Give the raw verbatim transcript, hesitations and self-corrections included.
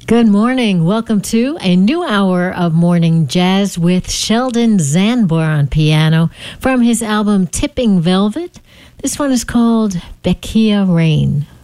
Good morning. Welcome to a new hour of Morning Jazz with Sheldon Zanbor on piano from his album Tipping Velvet. This one is called Bekia Rain.